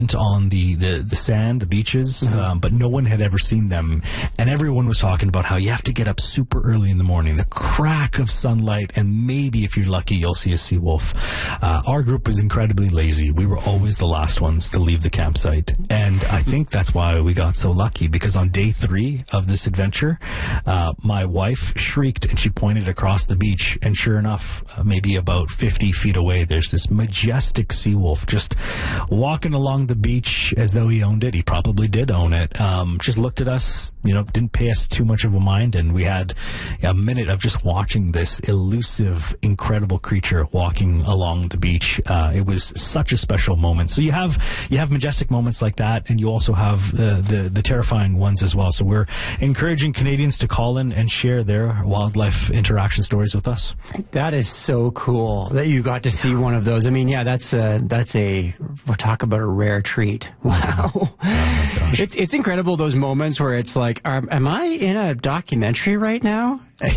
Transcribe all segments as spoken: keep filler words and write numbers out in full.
on the, the, the sand, the beaches, mm-hmm. um, but no one had ever seen them. And everyone was talking about how you have to get up super early in the morning, the crack of sunlight, and maybe if you're lucky, you'll see a sea wolf. Uh, our group was incredibly lazy. We were always the last ones to leave the campsite. And I think that's why we got so lucky, because on day three of this adventure, uh, my wife shrieked and she pointed across the beach. And sure enough, uh, maybe about fifty feet away, there's this majestic sea wolf just walking along the beach as though he owned it. He probably did own it. Um, just looked at us, you know, didn't pay us too much of a mind, and we had a minute of just watching this elusive, incredible creature walking along the beach. Uh, it was such a special moment. So you have you have majestic moments like that, and you also have uh, the the terrifying ones as well. So we're encouraging Canadians to call in and share their wildlife interaction stories with us. That is so cool that you got to see one of those. I mean, yeah, that's a, that's a, we'll talk about a rare treat. Wow. Oh my gosh. It's, it's incredible, those moments where it's like, um, am I in a documentary right now?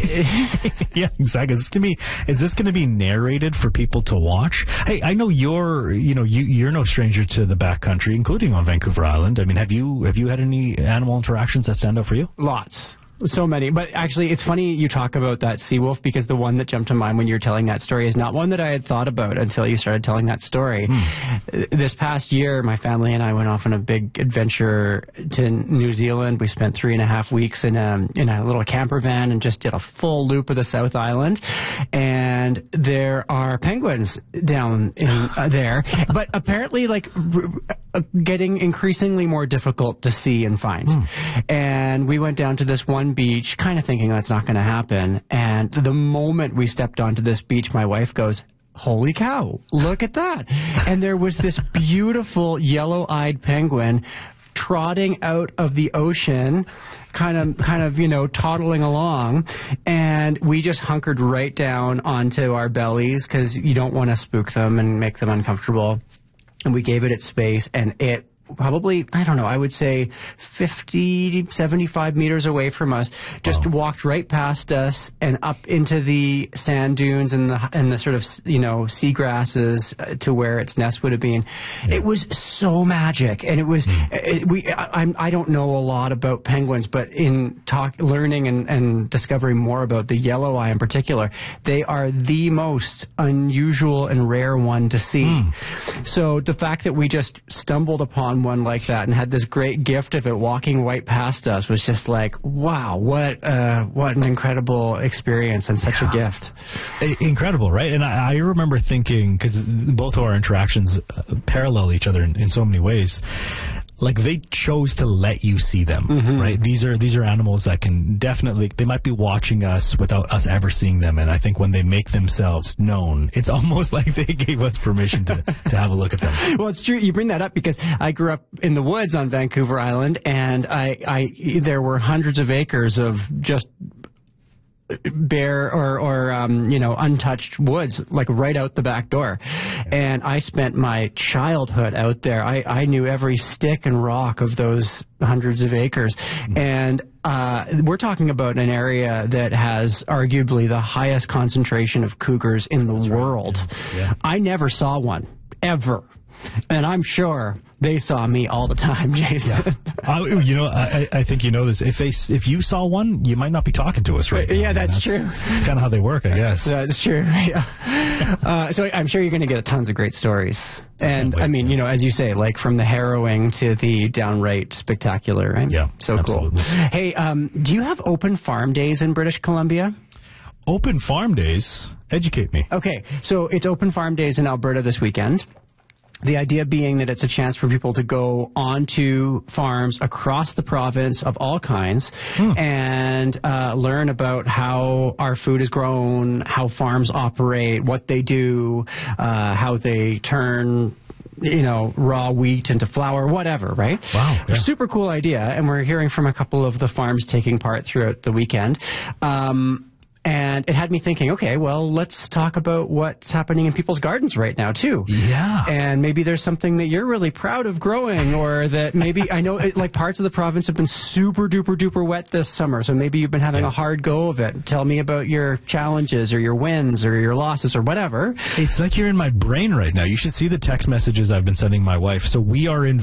Yeah, exactly. Is this gonna be, is this going to be narrated for people to watch? Hey, I know you're, you know, you, you're no stranger to the backcountry, including on Vancouver Island. I mean, have you, have you had any animal interactions that stand out for you? Lots. So many. But actually, it's funny you talk about that sea wolf, because the one that jumped to mind when you were telling that story is not one that I had thought about until you started telling that story. Mm. This past year, my family and I went off on a big adventure to New Zealand. We spent three and a half weeks in a, in a little camper van and just did a full loop of the South Island. And there are penguins down in, uh, there. But apparently, like, r- getting increasingly more difficult to see and find. Mm. And we went down to this one beach, kind of thinking that's not going to happen. And the moment we stepped onto this beach, my wife goes, "Holy cow, look at that." And there was this beautiful yellow-eyed penguin trotting out of the ocean, kind of, kind of, you know, toddling along. And we just hunkered right down onto our bellies, because you don't want to spook them and make them uncomfortable. And we gave it its space, and it probably, I don't know, I would say fifty, seventy-five meters away from us, just wow. walked right past us and up into the sand dunes and the, and the sort of, you know, seagrasses to where its nest would have been. Yeah. It was so magic. And it was, mm. it, we, I, I'm, I don't know a lot about penguins, but in talk, learning and, and discovering more about the yellow eye in particular, they are the most unusual and rare one to see. Mm. So the fact that we just stumbled upon one like that and had this great gift of it walking right past us was just like, wow, what uh, what an incredible experience and such yeah. a gift. Incredible, right? And I, I remember thinking, because both of our interactions parallel each other in, in so many ways, like they chose to let you see them, mm-hmm. right? These are these are animals that can definitely, they might be watching us without us ever seeing them. And I think when they make themselves known, it's almost like they gave us permission to, to have a look at them. Well, it's true. You bring that up because I grew up in the woods on Vancouver Island, and I, I there were hundreds of acres of just bare or, or um, you know, untouched woods, like right out the back door. And I spent my childhood out there. I, I knew every stick and rock of those hundreds of acres. Mm-hmm. And uh, we're talking about an area that has arguably the highest concentration of cougars in the That's world. Right. Yeah. Yeah. I never saw one, ever. And I'm sure they saw me all the time, Jason. Yeah. uh, you know, I, I think you know this. If they, if you saw one, you might not be talking to us right now. Yeah, that's, that's true. It's kind of how they work, I guess. That's true. Yeah. Uh, so I'm sure you're going to get tons of great stories. And I, I mean, you know, as you say, like from the harrowing to the downright spectacular, right? Yeah. So absolutely. Cool. Hey, um, do you have open farm days in British Columbia? Open farm days? Educate me. Okay. So it's open farm days in Alberta this weekend. The idea being that it's a chance for people to go onto farms across the province of all kinds hmm. and uh, learn about how our food is grown, how farms operate, what they do, uh, how they turn, you know, raw wheat into flour, whatever, right? Wow. Yeah. Super cool idea. And we're hearing from a couple of the farms taking part throughout the weekend. Um, And it had me thinking, okay, well, let's talk about what's happening in people's gardens right now, too. Yeah. And maybe there's something that you're really proud of growing, or that maybe, I know, it, like, parts of the province have been super duper duper wet this summer, so maybe you've been having Yeah. a hard go of it. Tell me about your challenges or your wins or your losses or whatever. It's like you're in my brain right now. You should see the text messages I've been sending my wife. So we are in